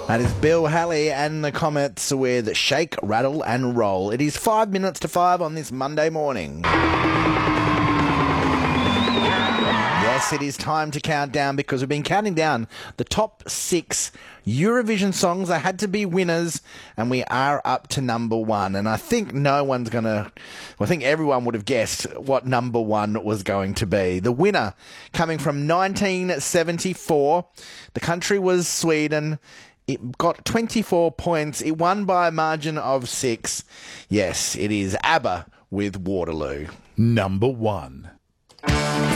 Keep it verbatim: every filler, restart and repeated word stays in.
That is Bill Halley and the Comets with Shake, Rattle and Roll. It is five minutes to five on this Monday morning. Yes, it is time to count down because we've been counting down the top six Eurovision songs that had to be winners, and we are up to number one. And I think no one's going to... Well, I think everyone would have guessed what number one was going to be. The winner coming from nineteen seventy-four. The country was Sweden. It got twenty-four points. It won by a margin of six. Yes, it is ABBA with Waterloo. Number one.